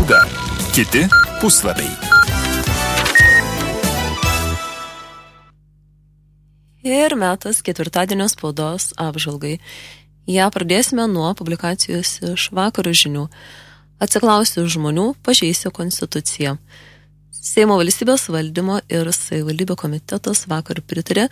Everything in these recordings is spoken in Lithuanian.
Spauda. Kiti puslapiai. Ir metas ketvirtadienio spaudos apžvalgai. Ja pradėsime nuo publikacijos iš Vakaro žinių. Atsiklausiu žmonių, pažeisiu konstituciją. Seimo valstybės valdymo ir savivaldybių komitetas vakar pritarė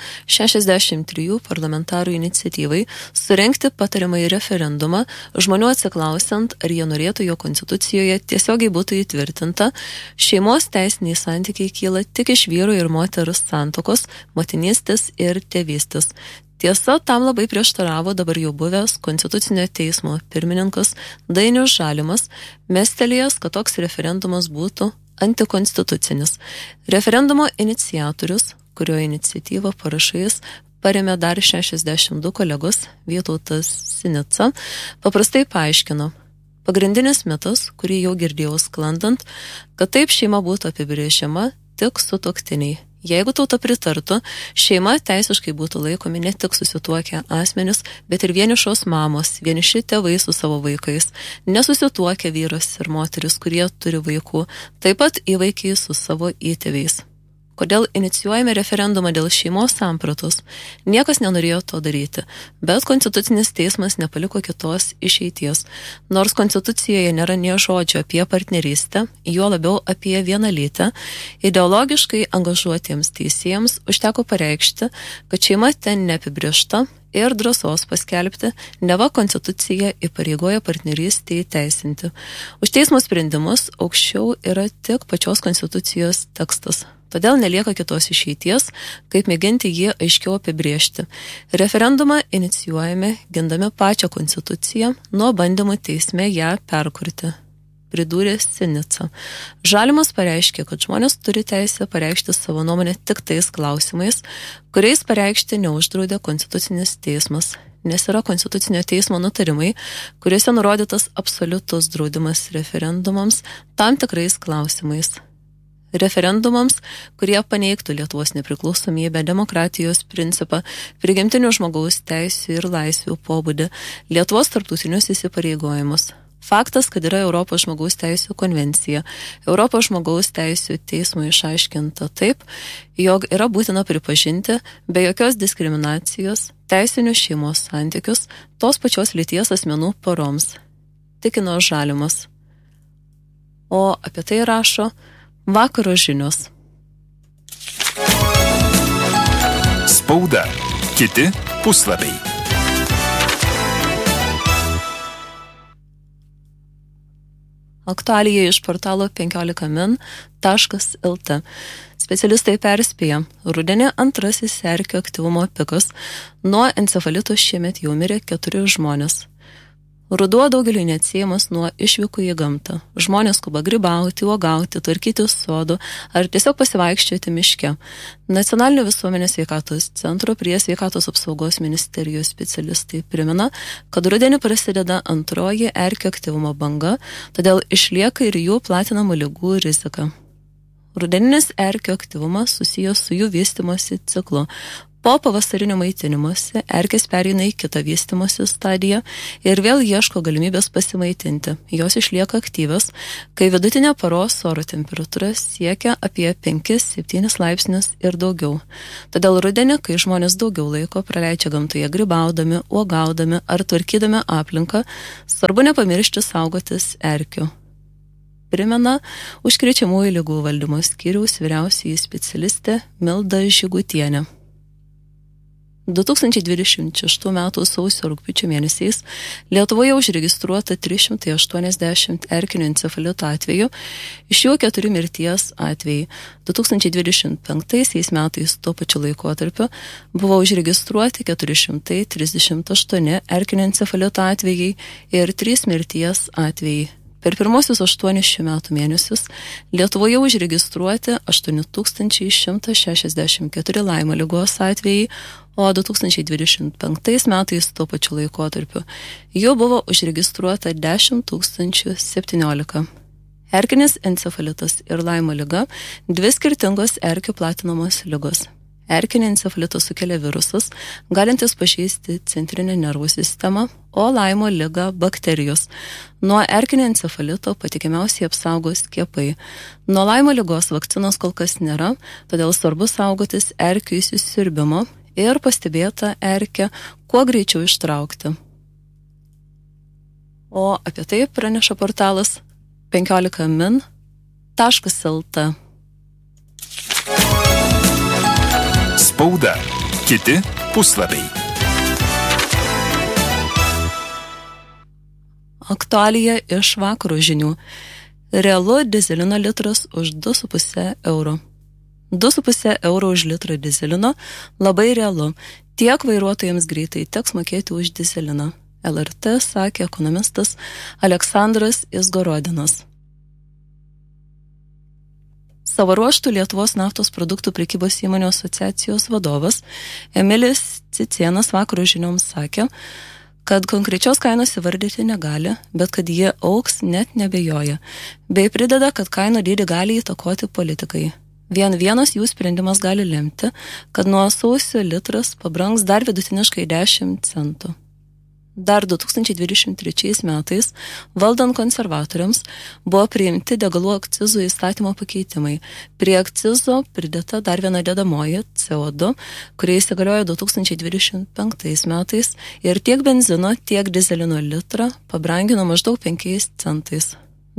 63 parlamentarų iniciatyvai surengti patariamąjį referendumą žmonių atsiklausiant, ar jie norėtų, jo konstitucijoje tiesiogiai būtų įtvirtinta, šeimos teisiniai santykiai kyla tik iš vyro ir moters santuokos, motinystės ir tėvystės. Tiesa, tam labai prieštaravo dabar jau buvęs Konstitucinio teismo pirmininkas Dainius Žalimas, mestelėjęs, kad toks referendumas būtų antikonstitucinis. Referendumo iniciatorius, kurio iniciatyvą parašais parėmė dar 62 kolegos Vytautas Sinica, paprastai paaiškino. Pagrindinis mitas, kurį jau girdėjau sklandant, kad taip šeima būtų apibrėžiama tik sutuoktiniai. Jeigu tauta pritartų, šeima teisiškai būtų laikomi ne tik susituokę asmenis, bet ir vienišos mamos, vieniši tėvai su savo vaikais, nesusituokę vyras ir moteris, kurie turi vaikų, taip pat įvaikiai su savo įtėviais. Kodėl inicijuojame referendumą dėl šeimos sampratos? Niekas nenorėjo to daryti, bet Konstitucinis teismas nepaliko kitos išeities. Nors Konstitucijoje nėra nė žodžio apie partnerystę, juo labiau apie vienalytę, ideologiškai angažuotiems teisėjams užteko pareikšti, kad šeima ten neapibrėžta ir drąsos paskelbti, neva Konstitucija įpareigoja partnerystę įteisinti. Už teismo sprendimus aukščiau yra tik pačios Konstitucijos tekstas. Todėl nelieka kitos išeities, kaip mėginti jį aiškiau apibrėžti. Referendumą inicijuojame gindami pačią Konstituciją nuo bandymų teisme ją perkurti, pridūrė Sinica. Žalimas pareiškė, kad žmonės turi teisę pareikšti savo nuomonę tik tais klausimais, kuriais pareikšti neuždraudė Konstitucinis teismas, nes yra Konstitucinio teismo nutarimai, kuriuose nurodytas absoliutus draudimas referendumams tam tikrais klausimais. Referendumams, kurie paneigtų Lietuvos nepriklausomybę, demokratijos principą, prigimtinių žmogaus teisių ir laisvių pobūdį, Lietuvos tarptautinius įsipareigojimus. Faktas, kad yra Europos žmogaus teisių konvencija, Europos žmogaus teisių teismo išaiškinta taip, jog yra būtina pripažinti be jokios diskriminacijos teisinius šeimos santykius tos pačios lyties asmenų poroms, tikino Žalimas. O apie tai rašo Vakaro žinios. Spauda. Kiti puslapiai. Aktualija iš portalo 15min.lt. Specialistai perspėja, rudenį antrasis erkio aktyvumo pikas, nuo encefalito šiemet jau mirė 4 žmonės. Ruduo daugeliui neatsiejamas nuo išvykų į gamtą. Žmonės skuba grybauti, uogauti, tvarkyti sodų ar tiesiog pasivaikščioti miške. Nacionalinio visuomenės sveikatos centro prie sveikatos apsaugos ministerijos specialistai primena, kad rudenį prasideda antroji erkio aktyvumo banga, todėl išlieka ir jų platinamų ligų rizika. Rudeninis erkio aktyvumas susijęs su jų vystymosi ciklu. Po pavasarinio maitinimuose erkės pereina į kitą vystymosi stadiją ir vėl ieško galimybės pasimaitinti. Jos išlieka aktyvios, kai vidutinė paros oro temperatūra siekia apie 5-7 laipsnius ir daugiau. Todėl rudenį, kai žmonės daugiau laiko praleidžia gamtoje grybaudami, uogaudami ar tvarkydami aplinką, svarbu nepamiršti saugotis erkių. Primena užkrečiamųjų ligų valdymo skyriaus vyriausioji specialistė Milda Žigutienė. 2026 m. sausio-rugpjūčio mėnesiais Lietuvoje užregistruota 380 erkinio encefalito atvejų, iš jų 4 mirties atvejai. 2025 metais tuo pačiu laikotarpiu buvo užregistruoti 438 erkinio encefalito atvejai ir 3 mirties atvejai. Per pirmosius 8 šių metų mėnesius Lietuvoje užregistruoti 8164 Laimo ligos atvejai, o 2025 metais tuo pačiu laikotarpiu jų buvo užregistruota 10 017. Erkinis encefalitas ir Laimo liga – 2 skirtingos erkių platinamos ligos. Erkinį encefalitą sukelia virusas, galintis pažeisti centrinę nervų sistemą, o Laimo ligą bakterijos. Nuo erkinio encefalito patikimiausiai apsaugo skiepai. Nuo Laimo ligos vakcinos kol kas nėra, todėl svarbu saugotis erkių įsisiurbimo ir pastebėtą erkę kuo greičiau ištraukti. O apie tai praneša portalas 15min.lt. Spauda. Kiti puslapiai. Aktualija iš vakaro žinių. Realu dizelino litras už 2,5 euro. 2,5 euro už litrą dizelino labai realu. Tiek vairuotojams greitai teks mokėti už dizeliną. LRT sakė ekonomistas Aleksandras Izgorodinas. Savo ruožtų Lietuvos naftos produktų prekybos įmonių asociacijos vadovas Emilis Cicėnas vakaro žinioms sakė, kad konkrečios kainos įvardyti negali, bet kad jie augs net nebejoja, bei prideda, kad kainų dydį gali įtakoti politikai. Vienas jų sprendimas gali lemti, kad nuo sausio litras pabrangs dar vidutiniškai 10 centų. Dar 2023 metais, valdant konservatoriams, buvo priimti degalų akcizų įstatymo pakeitimai. Prie akcizo pridėta dar viena dedamoji CO2, kurie įsigaliojo 2025 metais ir tiek benzino, tiek dizelino litrą pabrangino maždaug 5 centais.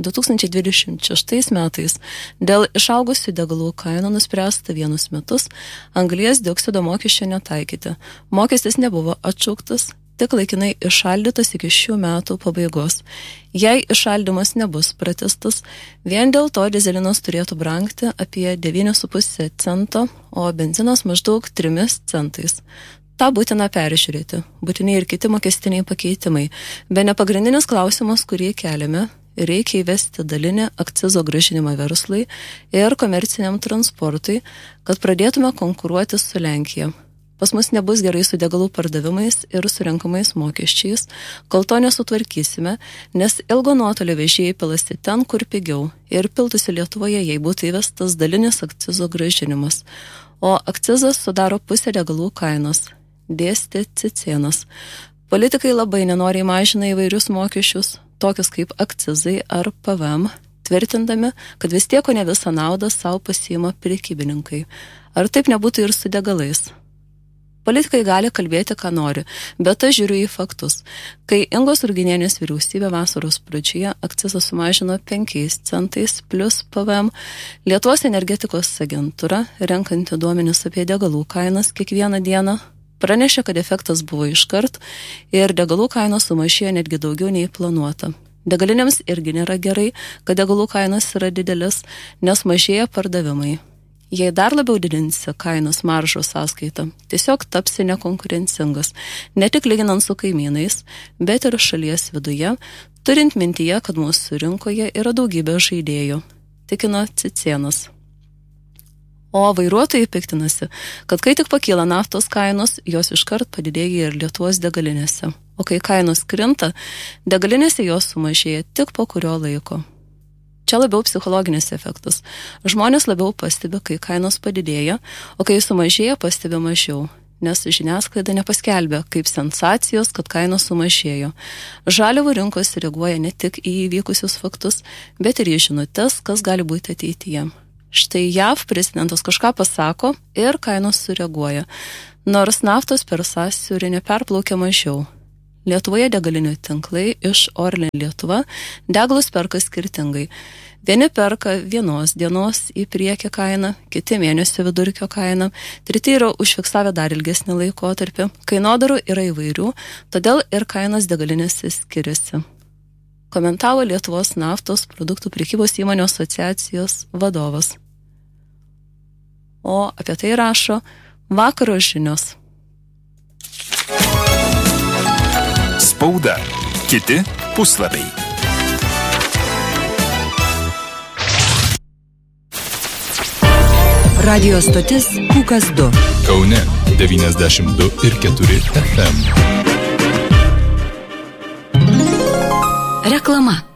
2026 metais dėl išaugusių degalų kainų nuspręsta vienus metus anglies dioksido mokesčio netaikyti. Mokestis nebuvo atšauktas, tik laikinai išaldytas iki šių metų pabaigos. Jei išaldymas nebus pratęstas, vien dėl to dizelinas turėtų brangti apie 9,5 cento, o benzinas maždaug 3 centais. Ta būtina peržiūrėti, būtini ir kiti mokestiniai pakeitimai. Bene pagrindinis klausimas, kurį keliame, reikia įvesti dalinį akcizo grąžinimą verslui ir komerciniam transportui, kad pradėtume konkuruoti su Lenkija. Pas mus nebus gerai su degalų pardavimais ir surenkamais mokesčiais, kol to nesutvarkysime, nes ilgo nuotolio vežėjai pilasi ten, kur pigiau, ir piltųsi Lietuvoje, jei būtų įvestas dalinis akcizo grąžinimas. O akcizas sudaro pusę degalų kainos, dėstė Cicėnas. Politikai labai nenoriai mažina įvairius mokesčius, tokius kaip akcizai ar PVM, tvirtindami, kad vis tiek ne visą naudą savo pasiima prekybininkai. Ar taip nebūtų ir su degalais? Politikai gali kalbėti, ką nori, bet aš žiūriu į faktus. Kai Ingos Ruginienės vyriausybė vasaros pradžioje akcizą sumažino 5 centais plus PVM, Lietuvos energetikos agentūra, renkanti duomenis apie degalų kainas kiekvieną dieną, pranešė, kad efektas buvo iškart ir degalų kainos sumažėjo netgi daugiau nei planuota. Degalinėms irgi nėra gerai, kad degalų kainos yra didelis, nes mažėja pardavimai. Jei dar labiau didinsi kainos maržos sąskaitą, tiesiog tapsi nekonkurencingas, ne tik lyginant su kaimynais, bet ir šalies viduje, turint mintyje, kad mūsų rinkoje yra daugybė žaidėjų, tikino Cicėnas. O vairuotojai piktinasi, kad kai tik pakyla naftos kainos, jos iškart padidėja ir Lietuvos degalinėse. O kai kainos krinta, degalinėse jos sumažėja tik po kurio laiko. Čia labiau psichologinis efektas. Žmonės labiau pastebi, kai kainos padidėja, o kai sumažėja, pastebi mažiau, nes žiniasklaida nepaskelbė kaip sensacijos, kad kainos sumažėjo. Žaliavų rinkos reaguoja ne tik į įvykusius faktus, bet ir į žinutes, kas gali būti ateityje. Štai JAV prezidentas kažką pasako ir kainos sureaguoja, nors naftos per sąsiaurį neperplaukia mažiau. Lietuvoje degalinių tinklai iš Orlen Lietuva degalus perka skirtingai. Vieni perka vienos dienos į priekį kainą, kiti mėnesio vidurkio kainą, treti yra užfiksavę dar ilgesnį laikotarpį. Kainodarų yra įvairių, todėl ir kainos degalinėse skiriasi. Komentavo Lietuvos naftos produktų prekybos įmonių asociacijos vadovas. O apie tai rašo vakaro žinios. Spauda. Kiti puslapiai. Radio stotis Pūkas 2. Kaune 92,4 FM. Reklama.